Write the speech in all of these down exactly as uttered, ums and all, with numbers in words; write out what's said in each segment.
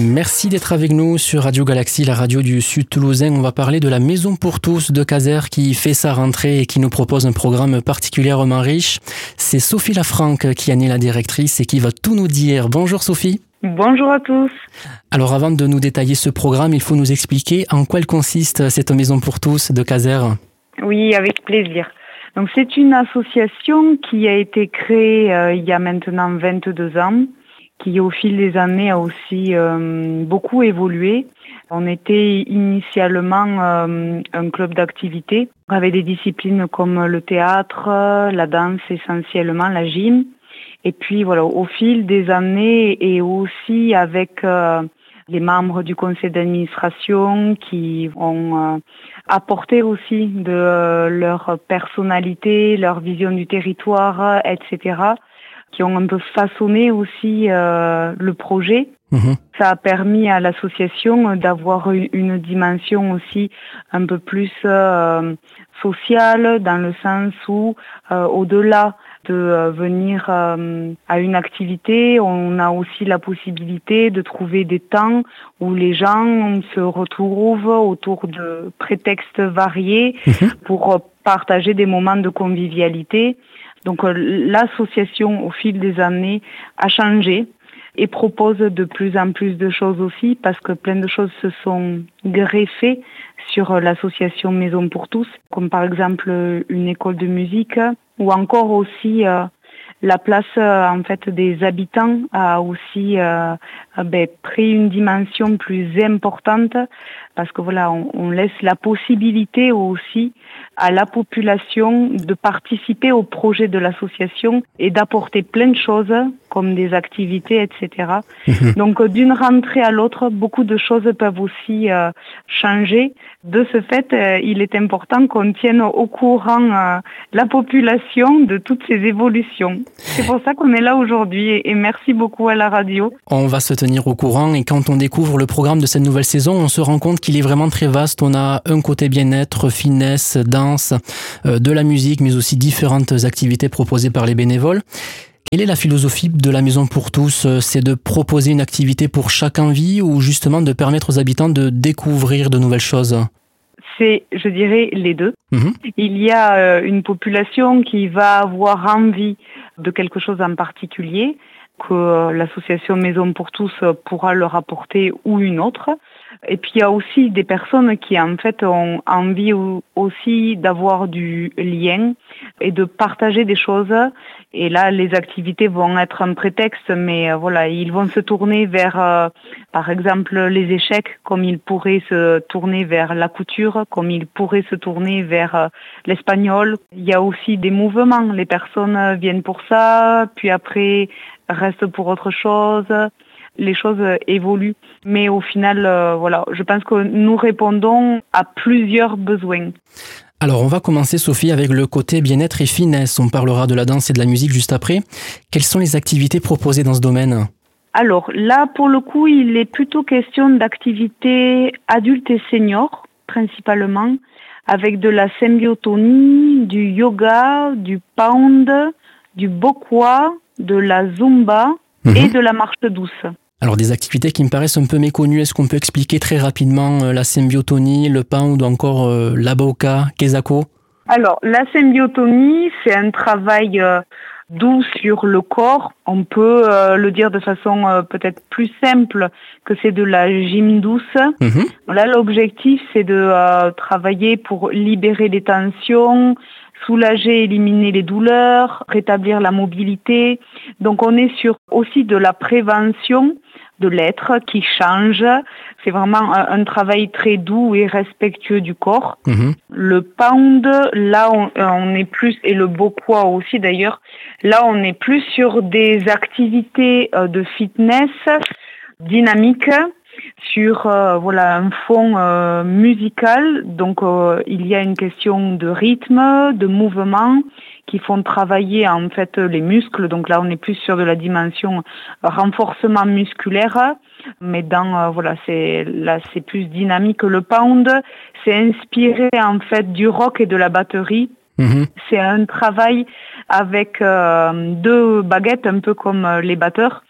Merci d'être avec nous sur Radio Galaxie, la radio du Sud Toulousain. On va parler de la Maison pour tous de Caser qui fait sa rentrée et qui nous propose un programme particulièrement riche. C'est Sophie Lafranc qui en est la directrice et qui va tout nous dire. Bonjour Sophie. Bonjour à tous. Alors avant de nous détailler ce programme, il faut nous expliquer en quoi elle consiste cette Maison pour tous de Caser. Oui, avec plaisir. Donc c'est une association qui a été créée euh, il y a maintenant vingt-deux ans, qui au fil des années a aussi euh, beaucoup évolué. On était initialement euh, un club d'activité avec des disciplines comme le théâtre, la danse essentiellement, la gym. Et puis voilà, au fil des années et aussi avec euh, les membres du conseil d'administration qui ont euh, apporté aussi de euh, leur personnalité, leur vision du territoire, et cetera, qui ont un peu façonné aussi euh, le projet. Mmh. Ça a permis à l'association d'avoir une dimension aussi un peu plus euh, sociale, dans le sens où, euh, au-delà de euh, venir euh, à une activité, on a aussi la possibilité de trouver des temps où les gens se retrouvent autour de prétextes variés mmh. pour partager des moments de convivialité. Donc euh, l'association, au fil des années, a changé et propose de plus en plus de choses aussi, parce que plein de choses se sont greffées sur l'association Maison pour tous, comme par exemple une école de musique, ou encore aussi euh, la place euh, en fait des habitants a aussi euh, ben, pris une dimension plus importante, parce que voilà, on, on laisse la possibilité aussi à la population de participer au projet de l'association et d'apporter plein de choses comme des activités, et cetera. Mmh. Donc d'une rentrée à l'autre, beaucoup de choses peuvent aussi euh, changer. De ce fait, euh, il est important qu'on tienne au courant euh, la population de toutes ces évolutions. C'est pour ça qu'on est là aujourd'hui et merci beaucoup à la radio. On va se tenir au courant et quand on découvre le programme de cette nouvelle saison, on se rend compte qu'il est vraiment très vaste. On a un côté bien-être, finesse, danse, euh, de la musique, mais aussi différentes activités proposées par les bénévoles. Quelle est la philosophie de la Maison pour tous ? C'est de proposer une activité pour chaque envie ou justement de permettre aux habitants de découvrir de nouvelles choses ? C'est, je dirais, les deux. Mmh. Il y a euh, une population qui va avoir envie de quelque chose en particulier, que euh, l'association Maison pour tous pourra leur apporter ou une autre. Et puis il y a aussi des personnes qui en fait ont envie aussi d'avoir du lien et de partager des choses. Et là, les activités vont être un prétexte, mais euh, voilà, ils vont se tourner vers, euh, par exemple, les échecs, comme ils pourraient se tourner vers la couture, comme ils pourraient se tourner vers euh, l'espagnol. Il y a aussi des mouvements. Les personnes viennent pour ça, puis après restent pour autre chose. Les choses évoluent. Mais au final, euh, voilà, je pense que nous répondons à plusieurs besoins. Alors, on va commencer, Sophie, avec le côté bien-être et finesse. On parlera de la danse et de la musique juste après. Quelles sont les activités proposées dans ce domaine ? Alors, là, pour le coup, il est plutôt question d'activités adultes et seniors, principalement, avec de la symbiotonie, du yoga, du pound, du bokwa, de la zumba mmh. et de la marche douce. Alors des activités qui me paraissent un peu méconnues, est-ce qu'on peut expliquer très rapidement euh, la symbiotonie, le pound ou encore euh, la boka, kezako ? Alors la symbiotonie, c'est un travail euh, doux sur le corps. On peut euh, le dire de façon euh, peut-être plus simple que c'est de la gym douce. Mmh. Là l'objectif c'est de euh, travailler pour libérer les tensions, soulager, éliminer les douleurs, rétablir la mobilité. Donc on est sur aussi de la prévention de l'être qui change. C'est vraiment un, un travail très doux et respectueux du corps. Mmh. Le pound, là on, on est plus, et le bokwa aussi d'ailleurs, là on est plus sur des activités de fitness dynamiques, sur euh, voilà un fond euh, musical. Donc euh, il y a une question de rythme, de mouvement qui font travailler en fait les muscles. Donc là on est plus sur de la dimension renforcement musculaire, mais dans euh, voilà c'est là c'est plus dynamique. Le pound, c'est inspiré en fait du rock et de la batterie. Mmh. C'est un travail avec euh, deux baguettes, un peu comme les batteurs.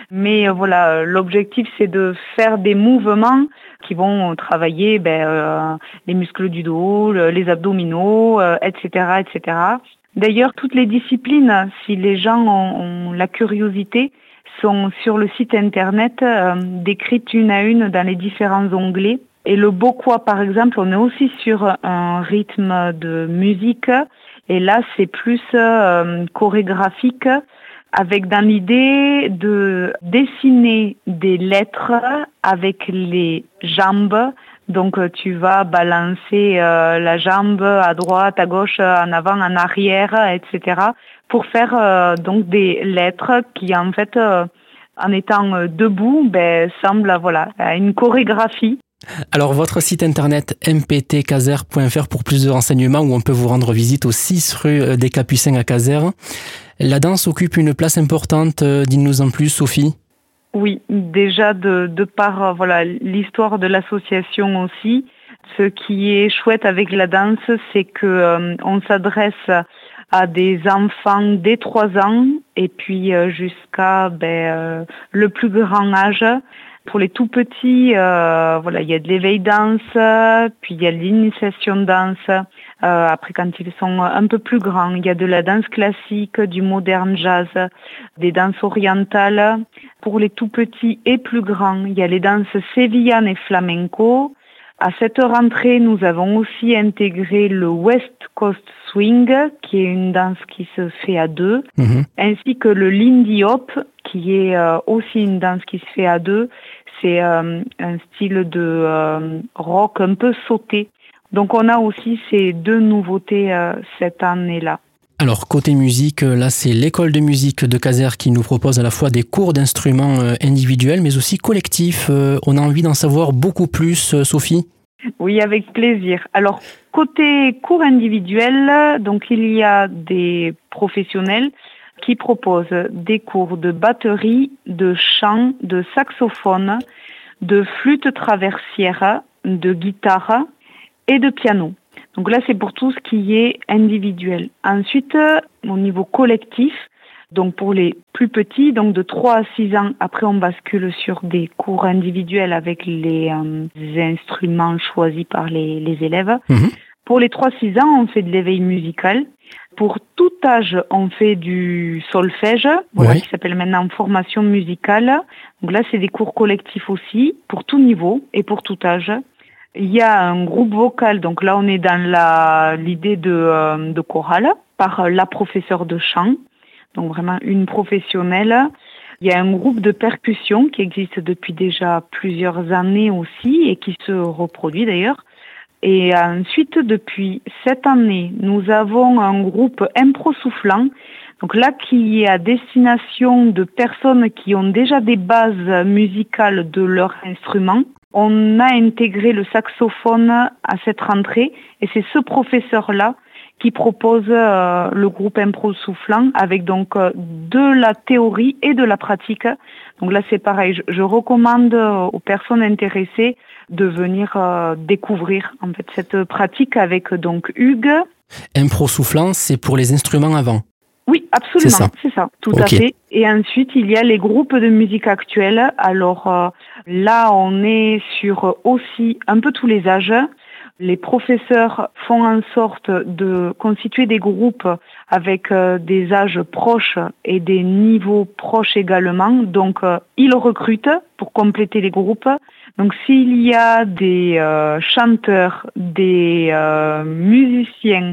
Mais euh, voilà, l'objectif c'est de faire des mouvements qui vont travailler ben, euh, les muscles du dos, le, les abdominaux, euh, et cetera, et cetera. D'ailleurs, toutes les disciplines, si les gens ont, ont la curiosité, sont sur le site internet euh, décrites une à une dans les différents onglets. Et le Bokwa, par exemple, on est aussi sur un rythme de musique. Et là, c'est plus euh, chorégraphique, avec dans l'idée de dessiner des lettres avec les jambes. Donc tu vas balancer euh, la jambe à droite, à gauche, en avant, en arrière, et cetera pour faire euh, donc des lettres qui en fait, euh, en étant debout, ben semblent voilà une chorégraphie. Alors, votre site internet m p t caser point f r pour plus de renseignements, où on peut vous rendre visite au six rue des Capucins à Caser. La danse occupe une place importante, dis-nous en plus, Sophie. Oui, déjà de, de par voilà l'histoire de l'association aussi. Ce qui est chouette avec la danse, c'est que euh, on s'adresse à des enfants dès trois ans et puis euh, jusqu'à ben, euh, le plus grand âge. Pour les tout petits, euh, voilà, il y a de l'éveil danse, puis il y a l'initiation danse. Euh, après, quand ils sont un peu plus grands, il y a de la danse classique, du moderne jazz, des danses orientales. Pour les tout petits et plus grands, il y a les danses sévillanes et flamenco. À cette rentrée, nous avons aussi intégré le West Coast Swing, qui est une danse qui se fait à deux, mmh. ainsi que le Lindy Hop, qui est euh, aussi une danse qui se fait à deux. C'est euh, un style de euh, rock un peu sauté. Donc on a aussi ces deux nouveautés euh, cette année-là. Alors côté musique, là c'est l'école de musique de Caser qui nous propose à la fois des cours d'instruments individuels mais aussi collectifs. On a envie d'en savoir beaucoup plus, Sophie ? Oui, avec plaisir. Alors côté cours individuels, donc il y a des professionnels qui proposent des cours de batterie, de chant, de saxophone, de flûte traversière, de guitare et de piano. Donc là, c'est pour tout ce qui est individuel. Ensuite, au niveau collectif, donc pour les plus petits, donc de trois à six ans, après on bascule sur des cours individuels avec les, euh, les instruments choisis par les, les élèves. Mmh. Pour les trois à six ans, on fait de l'éveil musical. Pour tout âge, on fait du solfège, voilà, oui. qui s'appelle maintenant formation musicale. Donc là, c'est des cours collectifs aussi, pour tout niveau et pour tout âge. Il y a un groupe vocal, donc là on est dans la l'idée de, euh, de chorale par la professeure de chant, donc vraiment une professionnelle. Il y a un groupe de percussion qui existe depuis déjà plusieurs années aussi et qui se reproduit d'ailleurs. Et ensuite, depuis cette année, nous avons un groupe impro soufflant, donc là qui est à destination de personnes qui ont déjà des bases musicales de leur instrument. On a intégré le saxophone à cette rentrée et c'est ce professeur-là qui propose euh, le groupe impro soufflant avec donc euh, de la théorie et de la pratique. Donc là c'est pareil, je, je recommande euh, aux personnes intéressées de venir euh, découvrir en fait cette pratique avec donc Hugues. Impro soufflant, c'est pour les instruments avant. Oui, absolument, c'est ça, c'est ça tout okay. à fait. Et ensuite, il y a les groupes de musique actuelle. Alors euh, là, on est sur aussi un peu tous les âges. Les professeurs font en sorte de constituer des groupes avec euh, des âges proches et des niveaux proches également. Donc, euh, ils recrutent pour compléter les groupes. Donc, s'il y a des euh, chanteurs, des euh, musiciens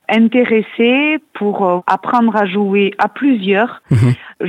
intéressés pour euh, apprendre à jouer à plusieurs, mmh.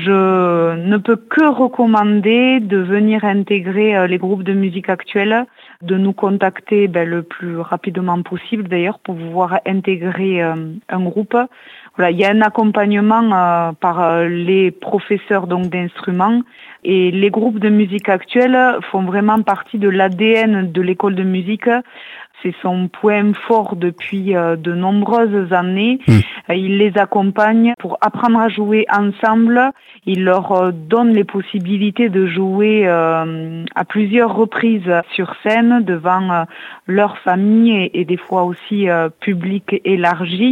je ne peux que recommander de venir intégrer euh, les groupes de musique actuelle, de nous contacter ben, le plus rapidement possible d'ailleurs pour pouvoir intégrer euh, un groupe. Voilà, il y a un accompagnement euh, par euh, les professeurs donc d'instruments et les groupes de musique actuelle font vraiment partie de l'A D N de l'école de musique. C'est son point fort depuis euh, de nombreuses années. Mmh. Il les accompagne pour apprendre à jouer ensemble. Il leur euh, donne les possibilités de jouer euh, à plusieurs reprises sur scène devant euh, leur famille et, et des fois aussi euh, public élargi.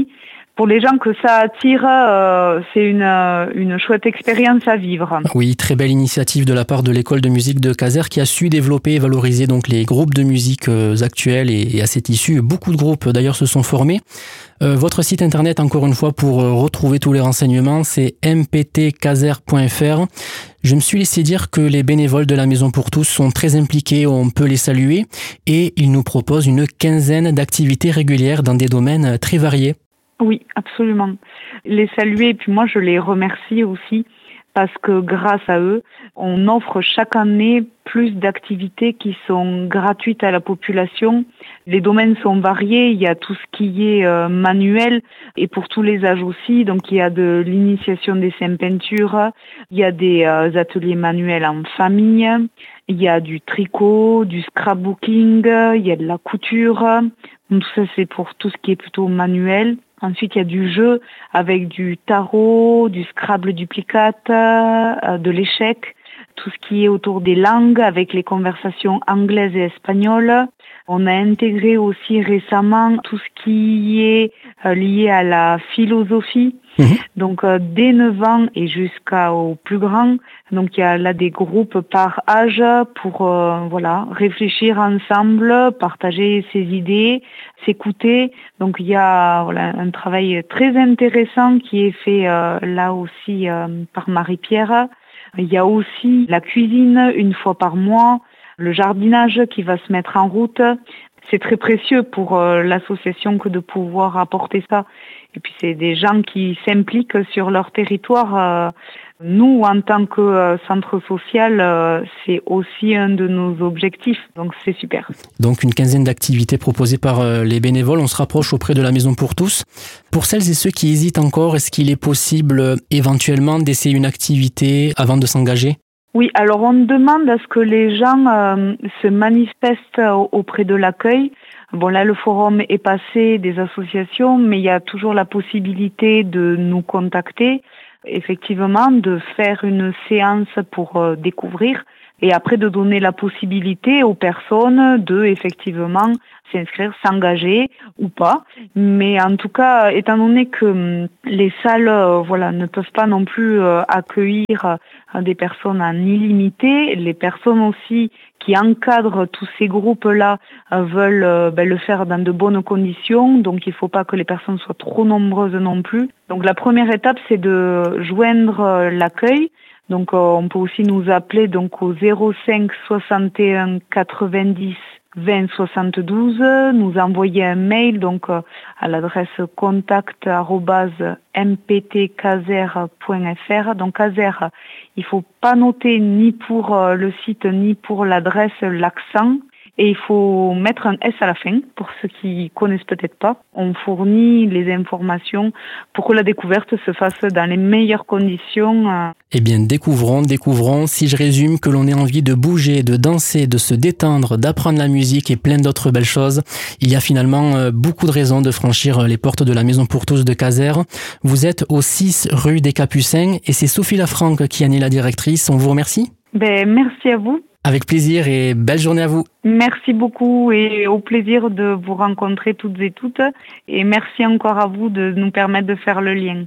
pour les gens que ça attire, euh, c'est une, une chouette expérience à vivre. Oui, très belle initiative de la part de l'école de musique de Caser qui a su développer et valoriser donc les groupes de musique actuels et, et à cet issue. Beaucoup de groupes d'ailleurs se sont formés. Euh, votre site internet, encore une fois, pour retrouver tous les renseignements, c'est m p t caser point f r. Je me suis laissé dire que les bénévoles de la Maison pour tous sont très impliqués, on peut les saluer, et ils nous proposent une quinzaine d'activités régulières dans des domaines très variés. Oui, absolument. Les saluer, et puis moi je les remercie aussi, parce que grâce à eux, on offre chaque année plus d'activités qui sont gratuites à la population. Les domaines sont variés, il y a tout ce qui est euh, manuel et pour tous les âges aussi. Donc il y a de l'initiation des dessin peinture, il y a des euh, ateliers manuels en famille, il y a du tricot, du scrapbooking, il y a de la couture. Donc tout ça c'est pour tout ce qui est plutôt manuel. Ensuite, il y a du jeu avec du tarot, du Scrabble duplicate, euh, de l'échec, tout ce qui est autour des langues avec les conversations anglaises et espagnoles. On a intégré aussi récemment tout ce qui est euh, lié à la philosophie. Mmh. Donc euh, dès neuf ans et jusqu'au plus grand. Donc il y a là des groupes par âge pour euh, voilà réfléchir ensemble, partager ses idées, s'écouter. Donc il y a voilà un travail très intéressant qui est fait euh, là aussi euh, par Marie-Pierre. Il y a aussi la cuisine une fois par mois, le jardinage qui va se mettre en route. C'est très précieux pour euh, l'association que de pouvoir apporter ça. Et puis c'est des gens qui s'impliquent sur leur territoire. Euh, nous, en tant que euh, centre social, euh, c'est aussi un de nos objectifs. Donc c'est super. Donc une quinzaine d'activités proposées par euh, les bénévoles. On se rapproche auprès de la Maison pour tous. Pour celles et ceux qui hésitent encore, est-ce qu'il est possible euh, éventuellement d'essayer une activité avant de s'engager ? Oui, alors on demande à ce que les gens euh, se manifestent auprès de l'accueil. Bon là le forum est passé des associations, mais il y a toujours la possibilité de nous contacter, effectivement, de faire une séance pour euh, découvrir et après de donner la possibilité aux personnes de effectivement s'inscrire, s'engager ou pas. Mais en tout cas, étant donné que les salles euh, voilà, ne peuvent pas non plus euh, accueillir euh, des personnes en illimité, les personnes aussi qui encadrent tous ces groupes-là euh, veulent euh, ben, le faire dans de bonnes conditions. Donc il ne faut pas que les personnes soient trop nombreuses non plus. Donc la première étape, c'est de joindre euh, l'accueil. Donc euh, on peut aussi nous appeler donc au zéro cinq soixante et un quatre-vingt-dix vingt soixante-douze, nous envoyer un mail donc euh, à l'adresse contact arobase m p t caser point f r. Donc Caser, il faut pas noter ni pour euh, le site ni pour l'adresse l'accent. Et il faut mettre un S à la fin, pour ceux qui connaissent peut-être pas. On fournit les informations pour que la découverte se fasse dans les meilleures conditions. Eh bien, découvrons, découvrons. Si je résume, que l'on ait envie de bouger, de danser, de se détendre, d'apprendre la musique et plein d'autres belles choses, il y a finalement beaucoup de raisons de franchir les portes de la Maison pour tous de Caser. Vous êtes au six rue des Capucins et c'est Sophie Lafranc qui en est la directrice. On vous remercie. Ben, merci à vous. Avec plaisir et belle journée à vous. Merci beaucoup et au plaisir de vous rencontrer toutes et toutes. Et merci encore à vous de nous permettre de faire le lien.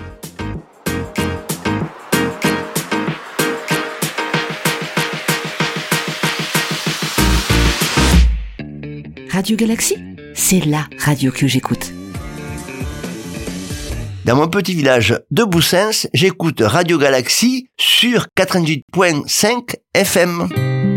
Radio Galaxie, c'est la radio que j'écoute. Dans mon petit village de Boussens, j'écoute Radio Galaxie sur quatre-vingt-dix-huit point cinq F M.